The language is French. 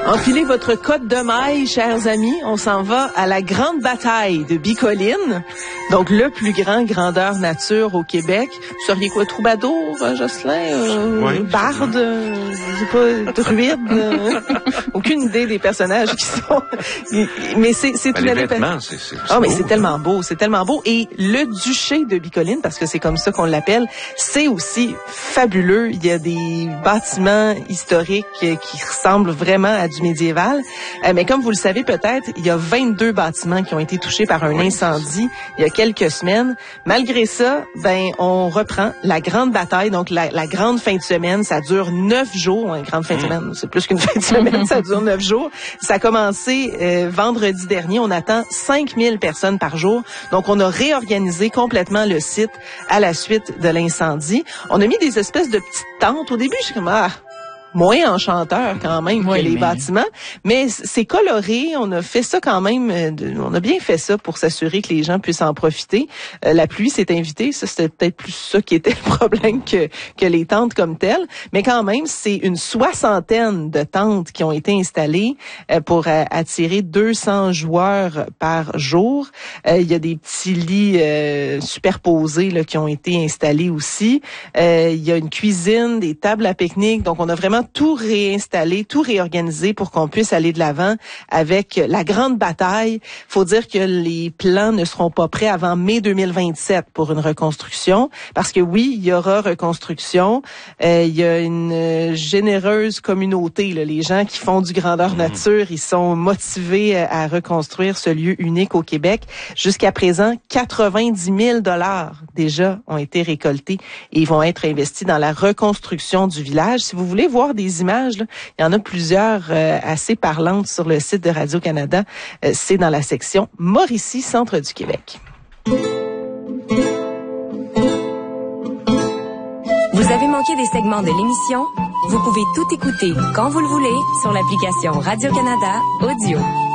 Enfilez votre cotte de maille, chers amis. On s'en va à la grande bataille de Bicoline. Donc, le plus grand grandeur nature au Québec. Vous seriez quoi, troubadour, Jocelyn? Oui, barde? Je sais pas, druide? Aucune idée des personnages qui sont... Mais c'est tout les vêtements, c'est mais beau, c'est tellement beau, c'est tellement beau. Et le duché de Bicoline, parce que c'est comme ça qu'on l'appelle, c'est aussi fabuleux. Il y a des bâtiments historiques qui ressemblent vraiment à du médiéval. Mais comme vous le savez peut-être, il y a 22 bâtiments qui ont été touchés par un incendie il y a quelques semaines. Malgré ça, on reprend la grande bataille, donc la grande fin de semaine. Ça dure 9 jours. Une grande fin de semaine, c'est plus qu'une fin de semaine, ça dure 9 jours. Ça a commencé vendredi dernier. On attend 5000 personnes par jour. Donc, on a réorganisé complètement le site à la suite de l'incendie. On a mis des espèces de petites tentes. Au début, je suis comme, moins enchanteur quand même que les bâtiments, mais c'est coloré. On a fait ça quand même, on a bien fait ça pour s'assurer que les gens puissent en profiter. La pluie s'est invitée, ça c'était peut-être plus ça qui était le problème que les tentes comme telles, mais quand même c'est une 60aine de tentes qui ont été installées pour attirer 200 joueurs par jour. Il y a des petits lits superposés là, qui ont été installés aussi. Il y a une cuisine, des tables à pique-nique, donc on a vraiment tout réinstallé, tout réorganisé pour qu'on puisse aller de l'avant avec la grande bataille. Faut dire que les plans ne seront pas prêts avant mai 2027 pour une reconstruction, parce que oui, il y aura reconstruction. Il y a une généreuse communauté, là, les gens qui font du grandeur nature, ils sont motivés à reconstruire ce lieu unique au Québec. Jusqu'à présent, 90 000 $ déjà ont été récoltés et ils vont être investis dans la reconstruction du village. Si vous voulez voir des images, là, il y en a plusieurs assez parlantes sur le site de Radio-Canada. C'est dans la section Mauricie, centre du Québec. Vous avez manqué des segments de l'émission? Vous pouvez tout écouter quand vous le voulez sur l'application Radio-Canada Audio.